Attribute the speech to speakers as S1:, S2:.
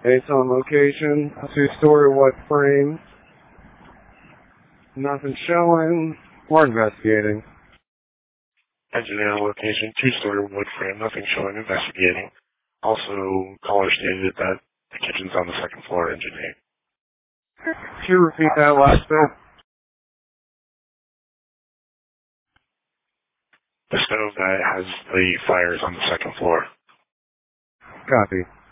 S1: It's on location, 2-story wood frame. Nothing showing. We're investigating.
S2: Engineer location, 2-story wood frame, nothing showing, investigating. Also, caller stated that the kitchen's on the second floor, engineering.
S1: Could you repeat that last bit?
S2: The stove that has the fire is on the second floor.
S1: Copy.